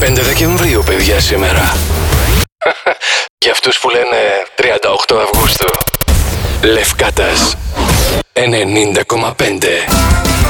5 Δεκεμβρίου, παιδιά, σήμερα. Για αυτούς που λένε 38 Αυγούστου. Λευκάτας 90,5.